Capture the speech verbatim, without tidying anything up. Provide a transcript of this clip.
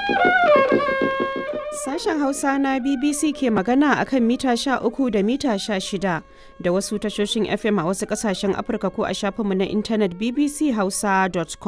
Sashen Hausa na B B C ke magana a kan mita sha uku da mita sha shida da wasu tashoshin F M a wasu ƙasashen Afirka ko a shafinmu na intanet b b c hausa dot com.